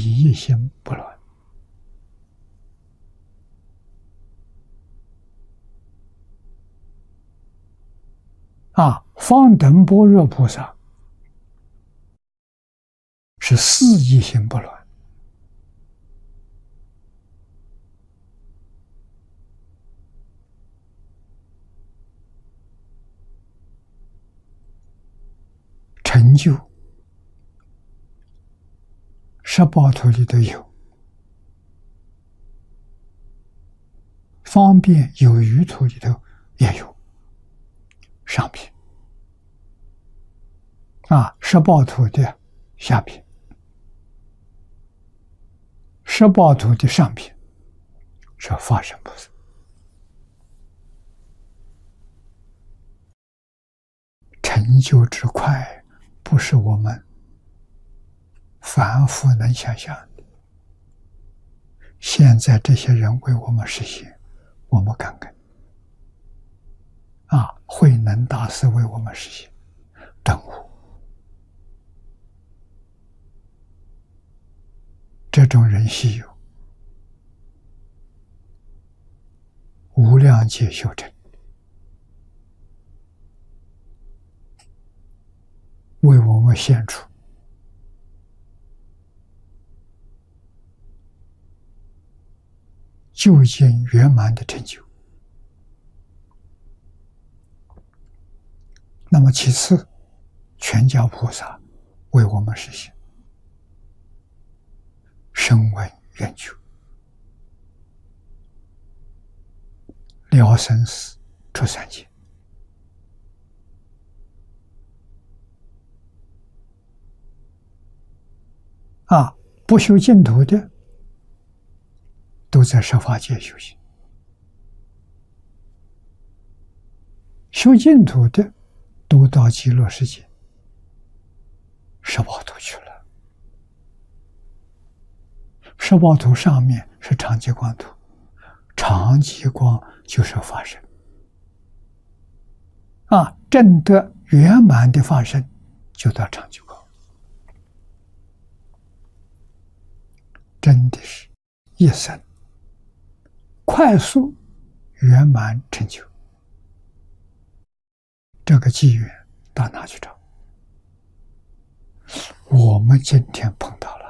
一心不乱。方等般若菩萨是四一心不乱。成就十报图里头有，方便有余图里头也有上品。十报图的下品，十报图的上品是法身菩萨。成就之快，不是我们凡夫能想象的。现在这些人为我们实现，我们感恩。慧能大师为我们实现，顿悟。这种人稀有，无量劫修成，为我们献出究竟圆满的成就。那么其次，全教菩萨为我们实现声闻缘觉，了生死出三界。不修净土的都在十法界修行，修净土的都到极乐世界十报图去了。十报图上面是常寂光图，常寂光就是法身。证得圆满的法身就到常寂光，真的是一生快速圆满成就。这个机缘到哪去找？我们今天碰到了。